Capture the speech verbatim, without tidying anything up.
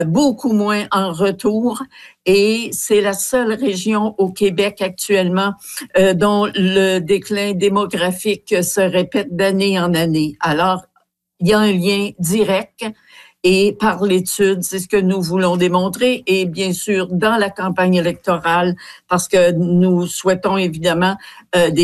beaucoup moins en retour et c'est la seule région au Québec actuellement euh, dont le déclin démographique se répète d'année en année. Alors, il y a un lien direct et par l'étude, c'est ce que nous voulons démontrer et bien sûr dans la campagne électorale parce que nous souhaitons évidemment euh, des